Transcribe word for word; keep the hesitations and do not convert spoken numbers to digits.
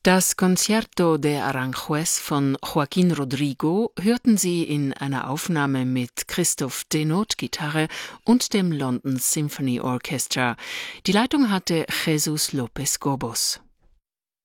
Das Concierto de Aranjuez von Joaquín Rodrigo hörten Sie in einer Aufnahme mit Christoph Denot Gitarre und dem London Symphony Orchestra. Die Leitung hatte Jesus Lopez Gobos.